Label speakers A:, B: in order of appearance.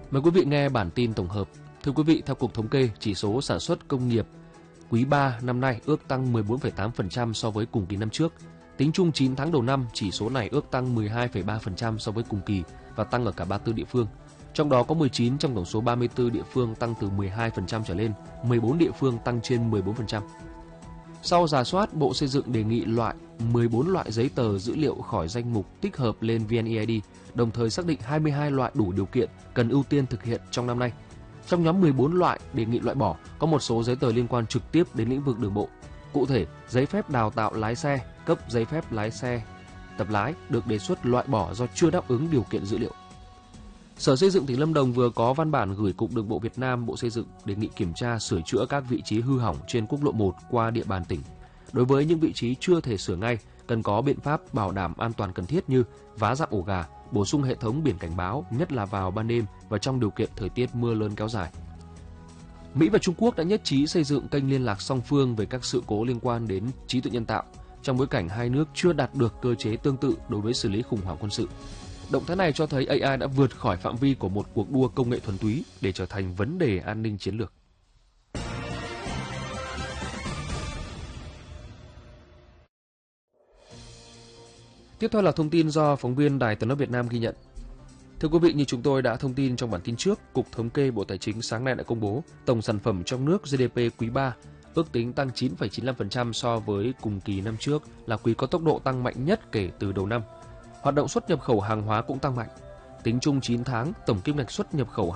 A: Mời quý vị nghe bản tin tổng hợp. Thưa quý vị, theo Cục Thống kê, chỉ số sản xuất công nghiệp quý 3 năm nay ước tăng 14,8% so với cùng kỳ năm trước. Tính chung 9 tháng đầu năm, chỉ số này ước tăng 12,3% so với cùng kỳ và tăng ở cả 34 địa phương. Trong đó có 19 trong tổng số 34 địa phương tăng từ 12% trở lên, 14 địa phương tăng trên 14%. Sau rà soát, Bộ Xây dựng đề nghị loại 14 loại giấy tờ dữ liệu khỏi danh mục tích hợp lên VNeID, đồng thời xác định 22 loại đủ điều kiện cần ưu tiên thực hiện trong năm nay. Trong nhóm 14 loại đề nghị loại bỏ, có một số giấy tờ liên quan trực tiếp đến lĩnh vực đường bộ. Cụ thể, giấy phép đào tạo lái xe, cấp giấy phép lái xe tập lái được đề xuất loại bỏ do chưa đáp ứng điều kiện dữ liệu. Sở Xây dựng tỉnh Lâm Đồng vừa có văn bản gửi Cục Đường bộ Việt Nam, Bộ Xây dựng đề nghị kiểm tra sửa chữa các vị trí hư hỏng trên quốc lộ 1 qua địa bàn tỉnh. Đối với những vị trí chưa thể sửa ngay, cần có biện pháp bảo đảm an toàn cần thiết như vá dặm ổ gà, bổ sung hệ thống biển cảnh báo, nhất là vào ban đêm và trong điều kiện thời tiết mưa lớn kéo dài. Mỹ và Trung Quốc đã nhất trí xây dựng kênh liên lạc song phương về các sự cố liên quan đến trí tuệ nhân tạo, trong bối cảnh hai nước chưa đạt được cơ chế tương tự đối với xử lý khủng hoảng quân sự. Động thái này cho thấy AI đã vượt khỏi phạm vi của một cuộc đua công nghệ thuần túy để trở thành vấn đề an ninh chiến lược. Tiếp theo là thông tin do phóng viên Đài Tiếng nói Việt Nam ghi nhận. Thưa quý vị, như chúng tôi đã thông tin trong bản tin trước, Cục Thống kê Bộ Tài chính sáng nay đã công bố tổng sản phẩm trong nước GDP quý 3 ước tính tăng 9,95% so với cùng kỳ năm trước, là quý có tốc độ tăng mạnh nhất kể từ đầu năm. Hoạt động xuất nhập khẩu hàng hóa cũng tăng mạnh. Tính chung 9 tháng, tổng kim ngạch xuất nhập khẩu